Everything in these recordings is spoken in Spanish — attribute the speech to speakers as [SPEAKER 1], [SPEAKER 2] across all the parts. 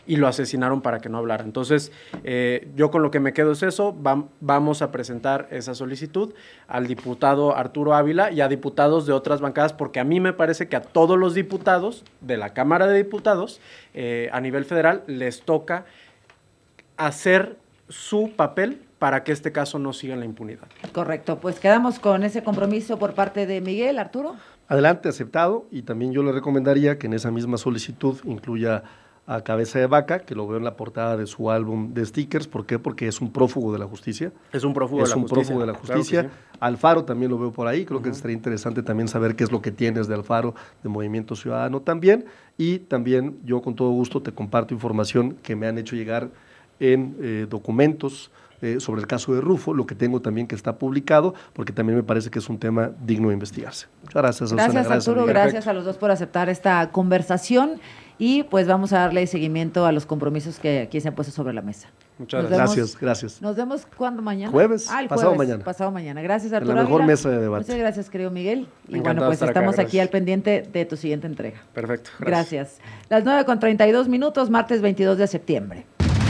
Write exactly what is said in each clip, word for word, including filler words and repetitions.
[SPEAKER 1] y lo asesinaron para que no hablara. Entonces, eh, yo con lo que me quedo es eso, va, vamos a presentar esa solicitud al diputado Arturo Ávila y a diputados de otras bancadas, porque a mí me parece que a todos los diputados de la Cámara de Diputados eh, a nivel federal les toca hacer su papel para que este caso no siga en la impunidad.
[SPEAKER 2] Correcto, pues quedamos con ese compromiso por parte de Miguel. Arturo.
[SPEAKER 3] Adelante, aceptado, y también yo le recomendaría que en esa misma solicitud incluya a Cabeza de Vaca, que lo veo en la portada de su álbum de stickers. ¿Por qué? Porque es un prófugo de la justicia.
[SPEAKER 1] Es un prófugo
[SPEAKER 3] es
[SPEAKER 1] de la
[SPEAKER 3] un
[SPEAKER 1] justicia.
[SPEAKER 3] prófugo de la justicia. Claro sí. Alfaro también lo veo por ahí, creo uh-huh. que estaría interesante también saber qué es lo que tienes de Alfaro, de Movimiento Ciudadano también, y también yo con todo gusto te comparto información que me han hecho llegar en eh, documentos eh, sobre el caso de Rufo, lo que tengo también que está publicado, porque también me parece que es un tema digno de investigarse. Muchas gracias, Susana.
[SPEAKER 2] Gracias,
[SPEAKER 3] gracias
[SPEAKER 2] Arturo,
[SPEAKER 3] Miguel.
[SPEAKER 2] gracias a los dos por aceptar esta conversación y pues vamos a darle seguimiento a los compromisos que aquí se han puesto sobre la mesa.
[SPEAKER 3] Muchas gracias. Vemos, gracias, gracias.
[SPEAKER 2] Nos vemos cuando mañana.
[SPEAKER 3] Jueves,
[SPEAKER 2] ah, el
[SPEAKER 3] pasado
[SPEAKER 2] jueves,
[SPEAKER 3] mañana.
[SPEAKER 2] Pasado mañana. Gracias, Arturo.
[SPEAKER 3] En la mejor
[SPEAKER 2] Ávila.
[SPEAKER 3] mesa de debate.
[SPEAKER 2] Muchas gracias, querido Miguel.
[SPEAKER 1] Me
[SPEAKER 2] y bueno, pues estamos
[SPEAKER 1] acá,
[SPEAKER 2] aquí al pendiente de tu siguiente entrega.
[SPEAKER 1] Perfecto.
[SPEAKER 2] Gracias. gracias. Las nueve con treinta y dos minutos, martes veintidós de septiembre.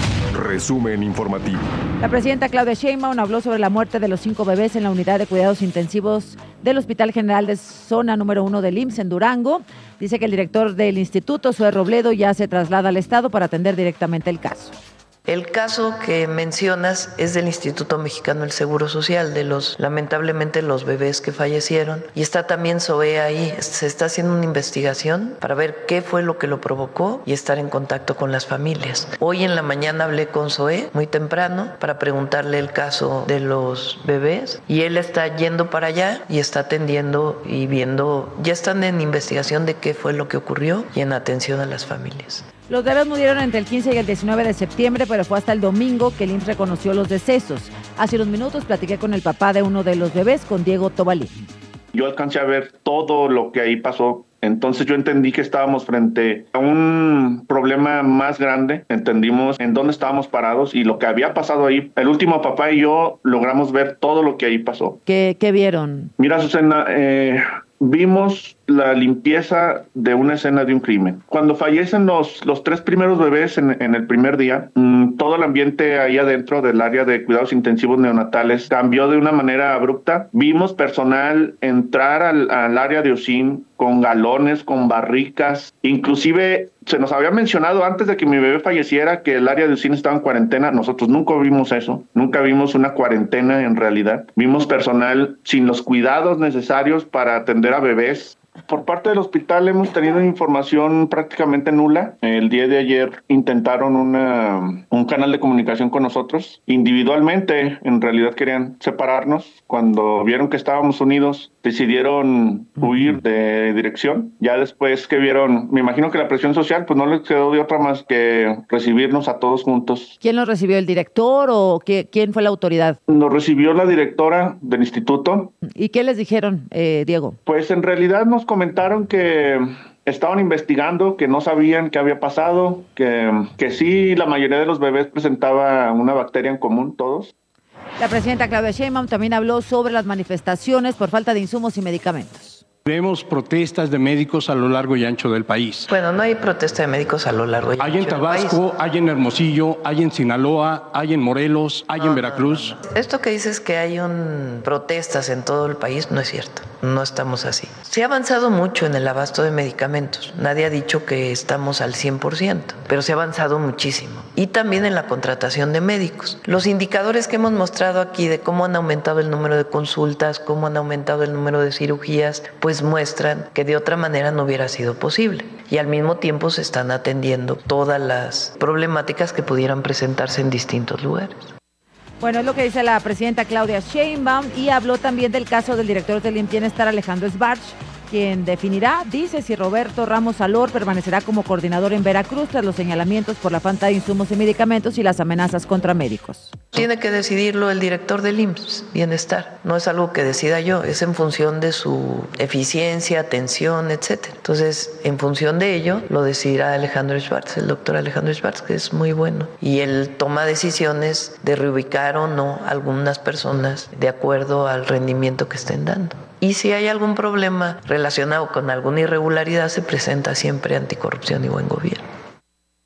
[SPEAKER 4] Resumen informativo.
[SPEAKER 2] La presidenta Claudia Sheinbaum habló sobre la muerte de los cinco bebés en la unidad de cuidados intensivos del Hospital General de Zona número uno del I M S S en Durango. Dice que el director del instituto, Zoe Robledo, ya se traslada al estado para atender directamente el caso.
[SPEAKER 5] El caso que mencionas es del Instituto Mexicano del Seguro Social, de los, lamentablemente, los bebés que fallecieron. Y está también Zoe ahí. Se está haciendo una investigación para ver qué fue lo que lo provocó y estar en contacto con las familias. Hoy en la mañana hablé con Zoe muy temprano para preguntarle el caso de los bebés y él está yendo para allá y está atendiendo y viendo, ya están en investigación de qué fue lo que ocurrió y en atención a las familias.
[SPEAKER 2] Los bebés murieron entre el quince y el diecinueve de septiembre, pero fue hasta el domingo que el I M S S reconoció los decesos. Hace unos minutos platiqué con el papá de uno de los bebés, con Diego Tobalí.
[SPEAKER 6] Yo alcancé a ver todo lo que ahí pasó. Entonces yo entendí que estábamos frente a un problema más grande. Entendimos en dónde estábamos parados y lo que había pasado ahí. El último papá y yo logramos ver todo lo que ahí pasó.
[SPEAKER 2] ¿Qué, qué vieron?
[SPEAKER 6] Mira, Susana, eh, vimos la limpieza de una escena de un crimen. Cuando fallecen los, los tres primeros bebés en, en el primer día, mmm, todo el ambiente ahí adentro del área de cuidados intensivos neonatales cambió de una manera abrupta. Vimos personal entrar al, al área de U S I N con galones, con barricas. Inclusive se nos había mencionado antes de que mi bebé falleciera que el área de U S I N estaba en cuarentena. Nosotros nunca vimos eso. Nunca vimos una cuarentena en realidad. Vimos personal sin los cuidados necesarios para atender a bebés. Por parte del hospital hemos tenido información prácticamente nula. El día de ayer intentaron una, un canal de comunicación con nosotros. Individualmente, en realidad querían separarnos. Cuando vieron que estábamos unidos, decidieron huir de dirección. Ya después que vieron, me imagino que la presión social, pues no les quedó de otra más que recibirnos a todos juntos.
[SPEAKER 2] ¿Quién los recibió? ¿El director o qué, quién fue la autoridad?
[SPEAKER 6] Nos recibió la directora del instituto.
[SPEAKER 2] ¿Y qué les dijeron, eh, Diego?
[SPEAKER 6] Pues en realidad nos comentaron que estaban investigando, que no sabían qué había pasado, que, que sí, la mayoría de los bebés presentaba una bacteria en común, todos.
[SPEAKER 2] La presidenta Claudia Sheinbaum también habló sobre las manifestaciones por falta de insumos y medicamentos.
[SPEAKER 7] Vemos protestas de médicos a lo largo y ancho del país.
[SPEAKER 5] Bueno, no hay protesta de médicos a lo largo y ancho
[SPEAKER 7] del país. Hay en Tabasco, hay en Hermosillo, hay en Sinaloa, hay en Morelos, hay no, en Veracruz.
[SPEAKER 5] No, no, no. Esto que dices que hay un protestas en todo el país no es cierto. No estamos así. Se ha avanzado mucho en el abasto de medicamentos. Nadie ha dicho que estamos al cien por ciento, pero se ha avanzado muchísimo. Y también en la contratación de médicos. Los indicadores que hemos mostrado aquí de cómo han aumentado el número de consultas, cómo han aumentado el número de cirugías, pues muestran que de otra manera no hubiera sido posible. Y al mismo tiempo se están atendiendo todas las problemáticas que pudieran presentarse en distintos lugares.
[SPEAKER 2] Bueno, es lo que dice la presidenta Claudia Sheinbaum y habló también del caso del director del I M S S Bienestar, Alejandro Sbarch, quien definirá, dice, si Roberto Ramos Alor permanecerá como coordinador en Veracruz tras los señalamientos por la falta de insumos y medicamentos y las amenazas contra médicos.
[SPEAKER 5] Tiene que decidirlo el director del I M S S Bienestar, no es algo que decida yo, es en función de su eficiencia, atención, etcétera. Entonces, en función de ello, lo decidirá Alejandro Sbarch, el doctor Alejandro Sbarch, que es muy bueno. Y él toma decisiones de reubicar o no a algunas personas de acuerdo al rendimiento que estén dando. Y si hay algún problema relacionado con alguna irregularidad, se presenta siempre Anticorrupción y Buen Gobierno.